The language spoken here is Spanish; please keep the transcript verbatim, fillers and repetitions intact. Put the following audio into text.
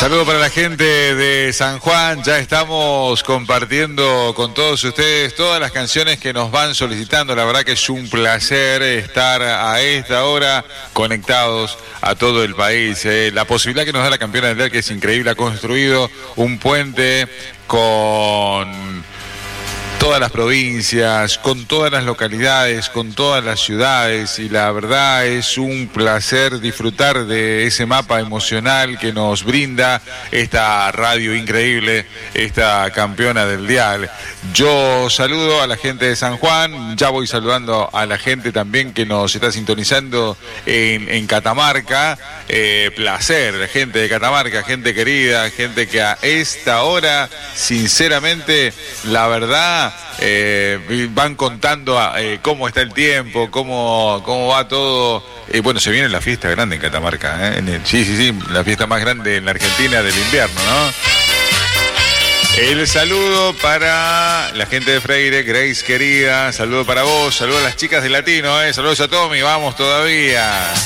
Saludo para la gente de San Juan, ya estamos compartiendo con todos ustedes todas las canciones que nos van solicitando, la verdad que es un placer estar a esta hora conectados a todo el país. Eh, la posibilidad que nos da la campeona del día, que es increíble, ha construido un puente con todas las provincias, con todas las localidades, con todas las ciudades, y la verdad es un placer disfrutar de ese mapa emocional que nos brinda esta radio increíble, esta campeona del dial. Yo saludo a la gente de San Juan, ya voy saludando a la gente también que nos está sintonizando en, en Catamarca. Eh, placer, la gente de Catamarca, gente querida, gente que a esta hora, sinceramente, la verdad, Eh, van contando eh, cómo está el tiempo, cómo, cómo va todo. Eh, bueno, se viene la fiesta grande en Catamarca, ¿eh? En el, sí, sí, sí, la fiesta más grande en la Argentina del invierno, ¿no? El saludo para la gente de Freire, Grace querida, saludo para vos, saludo a las chicas de Latino, ¿eh? Saludos a Tommy, vamos todavía.